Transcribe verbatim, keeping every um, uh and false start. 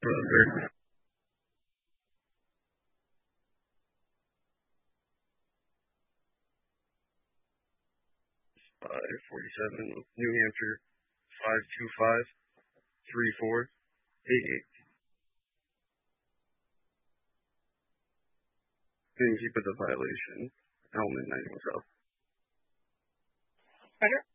Brother. five forty-seven, New Hampshire, five two five, three four eight eight. Didn't keep it a violation. Element nine was up. Roger.